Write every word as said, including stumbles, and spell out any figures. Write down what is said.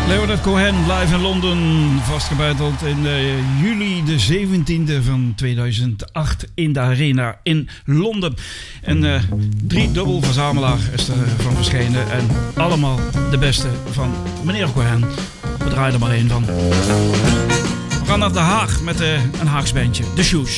Leonard Cohen live in Londen, vastgebeiteld in uh, juli de zeventiende van tweeduizend acht in de Arena in Londen. En uh, drie dubbel verzamelaar is er van verschenen en allemaal de beste van meneer Cohen. We draaien er maar één van. We gaan naar Den Haag met uh, een Haags bandje, The Shoes.